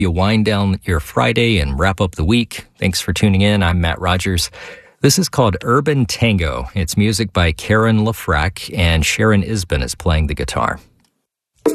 you wind down your Friday and wrap up the week. Thanks for tuning in. I'm Matt Rogers. This is called Urban Tango. It's music by Karen LaFrac, and Sharon Isbin is playing the guitar.